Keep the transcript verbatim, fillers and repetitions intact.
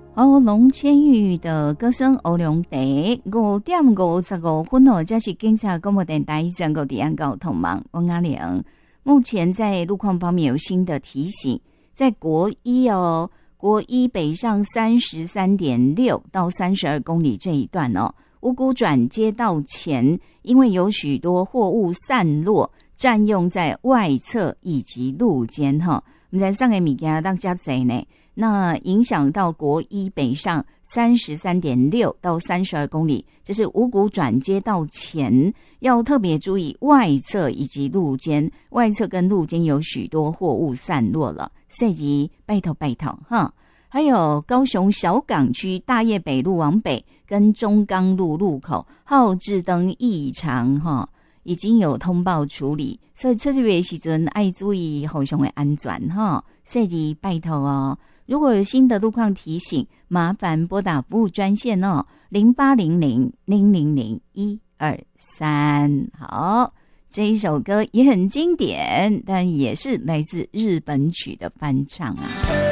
好，龙千玉的歌声欧龙地五点五十五分哦，这是警察广播电台整个地安高通忙王阿玲。目前在路况方面有新的提醒，在国一哦，国一北上三十三点六到三十二公里这一段哦，五股转接道前，因为有许多货物散落，占用在外侧以及路肩哈，我们在上个物件当加贼呢。那影响到国一北上三十三点六到三十二公里，这是五股转接道前，要特别注意外侧以及路肩，外侧跟路肩有许多货物散落了，涉及拜托拜托哈。还有高雄小港区大业北路往北跟中钢路路口号志灯异常哈，已经有通报处理，所以出去的时阵爱注意后续的安全哈，涉及拜托哦。如果有新的路况提醒，麻烦拨打服务专线哦，零八零零零零零一二三。好，这一首歌也很经典，但也是来自日本曲的翻唱啊。